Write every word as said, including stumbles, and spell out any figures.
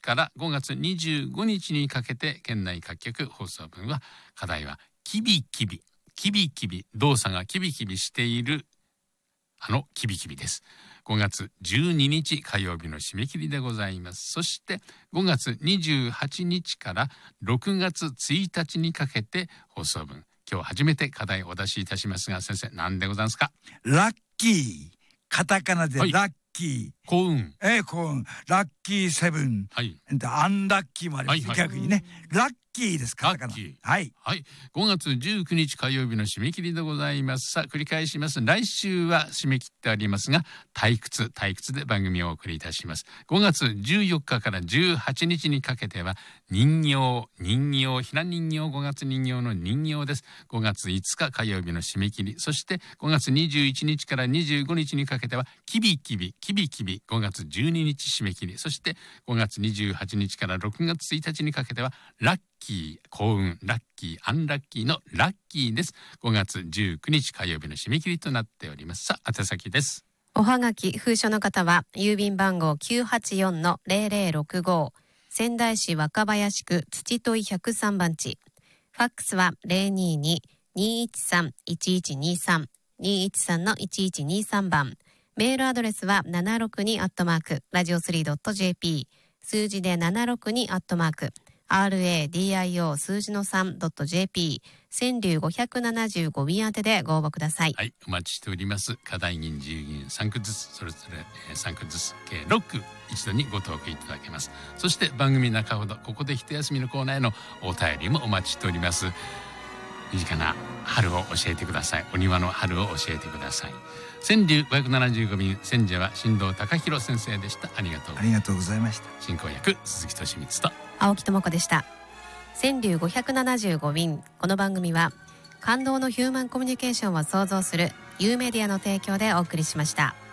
からごがつにじゅうごにちにかけて県内各局放送分は課題はキビキビキビキビ動作がキビキビしているあのキビキビです。ごがつじゅうににち火曜日の締め切りでございます。そしてごがつにじゅうはちにちからろくがつついたちにかけて放送分、今日初めて課題をお出しいたしますが、先生何でございますか？ ラッキー、カタカナでラッキー、はい、 幸運、 えー、幸運、ラッキーセブン、はい、アンラッキーもあります、はいはい、逆にね、ラッキーです、カタカナ、はい、 はい、ごがつじゅうくにち火曜日の締め切りでございます。さあ繰り返します。来週は締め切ってありますが、退屈退屈で番組をお送りいたします。ごがつじゅうよっかからじゅうはちにちにかけては人形人形ひな人形、ごがつ人形の人形です。ごがついつか火曜日の締め切り、そしてごがつにじゅういちにちからにじゅうごにちにかけてはキビキビキビキビ、ごがつじゅうににち締め切り、そしてごがつにじゅうはちにちからろくがつついたちにかけてはラッキー、幸運、ラッキー、アンラッキーのラッキーです。ごがつじゅうくにち火曜日の締め切りとなっております。さあ宛先です。 おはがき封書の方は郵便番号 きゅうはちよんのゼロゼロろくご 仙台市若林区土問ひゃくさんばん地、ファックスは ゼロにに にいちさん いちいちにさん にいちさんのいちいちにさんばん、メールアドレスはななろくにアットマークラジオスリードットジェーピー、数字でななろくにアットマーク ラディオ 数字の さんドットジェーピー、 川柳ごひゃくななじゅうごびん宛てでご応募ください。 はい、お待ちしております。課題銀自由銀さんくずつ、それぞれさんくずつ計ろっく一度にご投句いただけます。そして番組中ほどここで一休みのコーナーへのお便りもお待ちしております。身近な春を教えてください。お庭の春を教えてください。川柳ごひゃくななじゅうごびん、選者は新藤貴弘先生でした。ありがとうありがとうございました。 進行役鈴木俊光と青木智子でした。川柳ごひゃくななじゅうごびん、この番組は感動のヒューマンコミュニケーションを創造するユーメディアの提供でお送りしました。